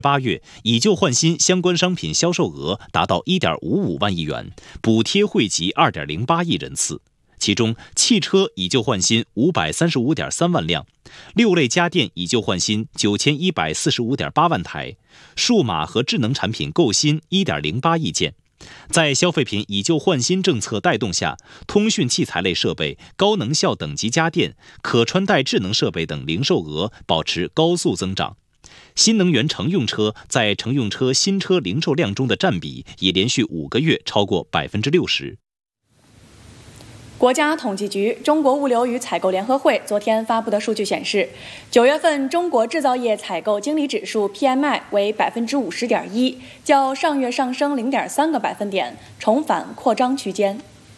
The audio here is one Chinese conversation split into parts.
8月以旧换新相关商品销售额达到1.55万亿元，补贴惠及2.08亿人次。其中，汽车以旧换新535.3万辆，6类家电以旧换新9145.8万台，数码和智能产品购新1.08亿件。在消费品以旧换新政策带动下，通讯器材类设备、高能效等级家电、可穿戴智能设备等零售额保持高速增长。新能源乘用车在乘用车新车零售量中的占比也连续5个月超过60%。 国家统计局、中国物流与采购联合会昨天发布的数据显示，9月份中国制造业采购经理指数 PMI 为50.1%，较上月上升0.3个百分点，重返扩张区间。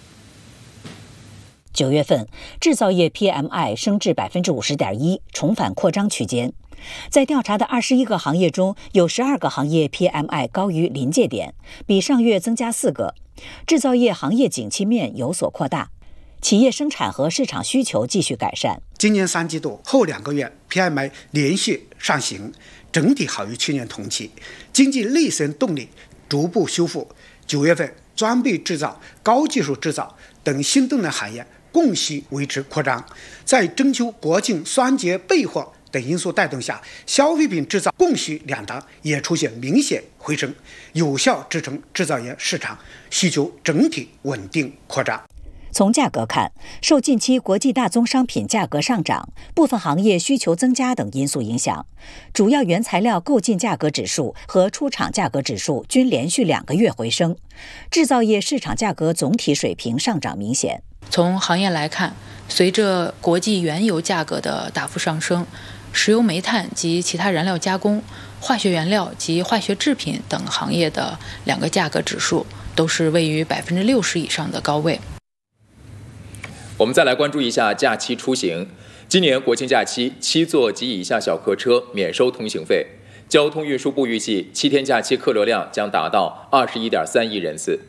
9月份制造业 PMI 升至50.1%，重返扩张区间。在调查的21个行业中，有12个行业 PMI 高于临界点，比上月增加4个。制造业行业景气面有所扩大。企业生产和市场需求继续改善。 今年3季度后2个月 PMI 连续上行，整体好于去年同期，经济内生动力逐步修复。9月份装备制造、高技术制造等新动能行业供需维持扩张，在中秋、国庆、双节备货等因素带动下，消费品制造供需两端也出现明显回升，有效支撑制造业市场需求整体稳定扩张。 从价格看，受近期国际大宗商品价格上涨、部分行业需求增加等因素影响，主要原材料购进价格指数和出厂价格指数均连续2个月回升，制造业市场价格总体水平上涨明显。 从行业来看，随着国际原油价格的大幅上升，石油煤炭及其他燃料加工、化学原料及化学制品等行业的2个价格指数都是位于60%以上的高位。 我们再来关注一下假期出行。今年国庆假期，7座及以下小客车免收通行费。交通运输部预计，7天假期客流量将达到21.3亿人次。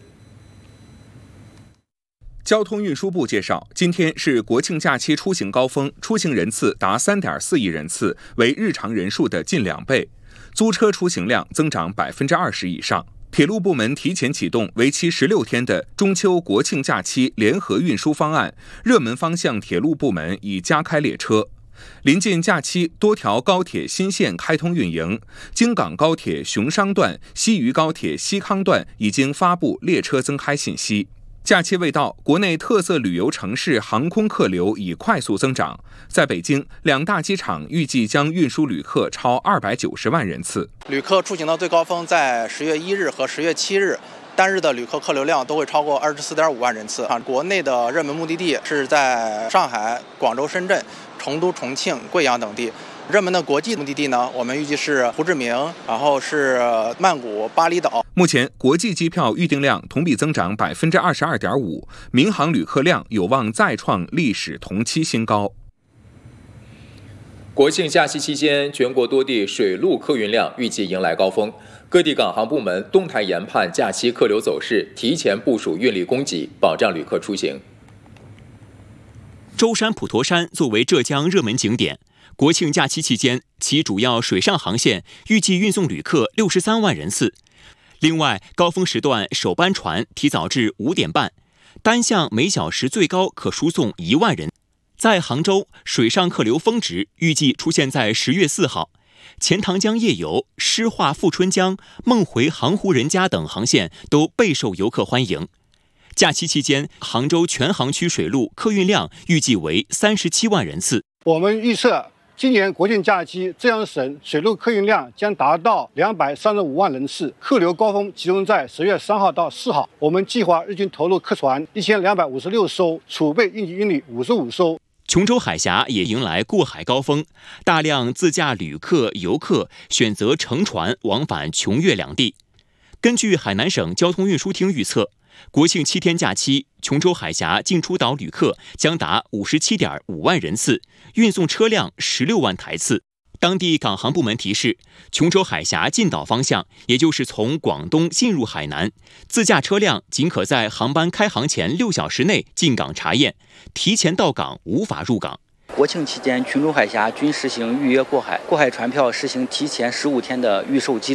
交通运输部介绍，今天是国庆假期出行高峰，出行人次达3.4亿人次，为日常人数的近2倍。租车出行量增长20%以上。铁路部门提前启动为期16天的中秋国庆假期联合运输方案，热门方向铁路部门已加开列车。临近假期，多条高铁新线开通运营，京港高铁熊商段、西渝高铁西康段已经发布列车增开信息。假期未到，国内特色旅游城市航空客流已快速增长。在北京，2大机场预计将运输旅客超290万人次。 旅客出行的最高峰在10月1日和10月7日，单日的旅客客流量都会超过24.5万人次。国内的热门目的地是在上海、广州、深圳、成都、重庆、贵阳等地。热门的国际目的地呢，我们预计是胡志明，然后是曼谷、巴厘岛。 目前国际机票预订量同比增长22.5%，民航旅客量有望再创历史同期新高。 国庆假期期间，全国多地水陆客运量预计迎来高峰，各地港航部门动态研判假期客流走势，提前部署运力供给，保障旅客出行。 舟山普陀山作为浙江热门景点，国庆假期期间，其主要水上航线预计运送旅客63万人次。另外，高峰时段首班船提早至5点半，单向每小时最高可输送1万人。在杭州，水上客流峰值预计出现在10月4号。钱塘江夜游、诗画富春江、梦回杭湖人家等航线都备受游客欢迎。假期期间，杭州全航区水陆客运量预计为37万人次。 我们预测今年国庆假期，浙江省水陆客运量将达到235万人次，客流高峰集中在10月3号到4号。我们计划日均投入客船1256艘，储备应急运力55艘。 琼州海峡也迎来过海高峰，大量自驾旅客、游客选择乘船往返琼粤两地。根据海南省交通运输厅预测，国庆7天假期，琼州海峡进出岛旅客将达57.5万人次，运送车辆16万台次。当地港航部门提示，琼州海峡进岛方向，也就是从广东进入海南，自驾车辆仅可在航班开航前6小时内进港查验，提前到港无法入港。 国庆期间，群众海峡均实行预约过海，过海船票实行提前15天的预售机